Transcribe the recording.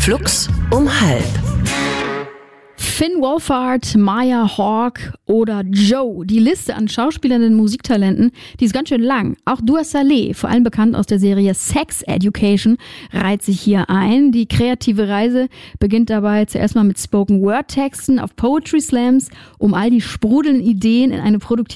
Flux um halb. Finn Wolfhard, Maya Hawke oder Joe. Die Liste an schauspielernden Musiktalenten, die ist ganz schön lang. Auch Dua Saleh, vor allem bekannt aus der Serie Sex Education, reiht sich hier ein. Die kreative Reise beginnt dabei zuerst mal mit Spoken-Word-Texten auf Poetry Slams, um all die sprudelnden Ideen in eine produktive